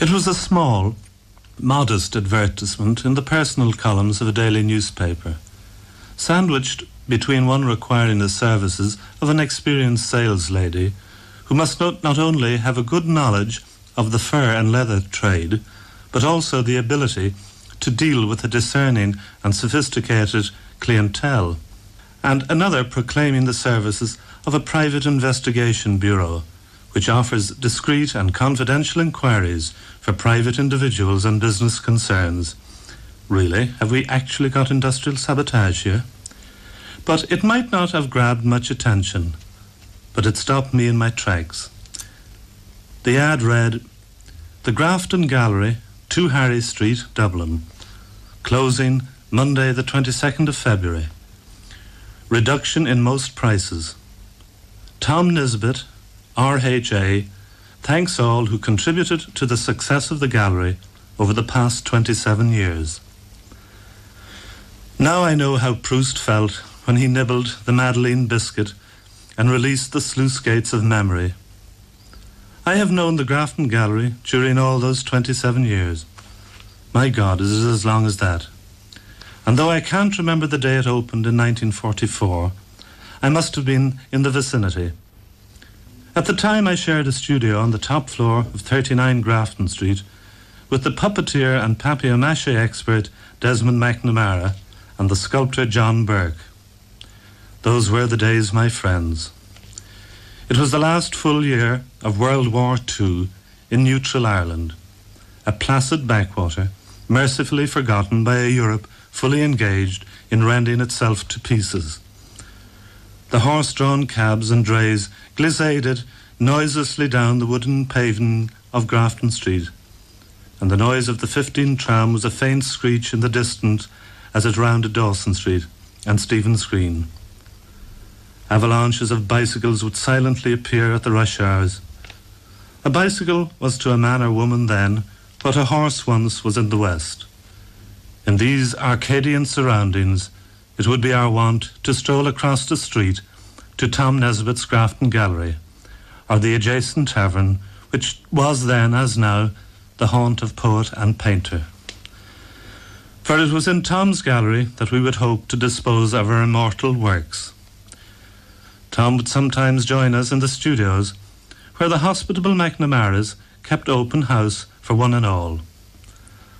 It was a small, modest advertisement in the personal columns of a daily newspaper, sandwiched between one requiring the services of an experienced sales lady who must not only have a good knowledge of the fur and leather trade, but also the ability to deal with a discerning and sophisticated clientele, and another proclaiming the services of a private investigation bureau, which offers discreet and confidential inquiries for private individuals and business concerns. Really, have we actually got industrial sabotage here? But it might not have grabbed much attention, but it stopped me in my tracks. The ad read, "The Grafton Gallery, 2 Harry Street, Dublin. Closing Monday the 22nd of February. Reduction in most prices. Tom Nisbet, RHA, thanks all who contributed to the success of the gallery over the past 27 years." Now I know how Proust felt when he nibbled the Madeleine biscuit and released the sluice gates of memory. I have known the Grafton Gallery during all those 27 years. My God, is it as long as that? And though I can't remember the day it opened in 1944, I must have been in the vicinity. At the time, I shared a studio on the top floor of 39 Grafton Street with the puppeteer and papier-mâché expert Desmond McNamara and the sculptor John Burke. Those were the days, my friends. It was the last full year of World War II in neutral Ireland, a placid backwater, mercifully forgotten by a Europe fully engaged in rending itself to pieces. The horse-drawn cabs and drays glissaded noiselessly down the wooden paving of Grafton Street, and the noise of the 15 tram was a faint screech in the distance as it rounded Dawson Street and Stephen's Green. Avalanches of bicycles would silently appear at the rush hours. A bicycle was to a man or woman then what a horse once was in the West. In these Arcadian surroundings, it would be our wont to stroll across the street to Tom Nisbet's Grafton Gallery, or the adjacent tavern, which was then, as now, the haunt of poet and painter. For it was in Tom's gallery that we would hope to dispose of our immortal works. Tom would sometimes join us in the studios, where the hospitable McNamaras kept open house for one and all.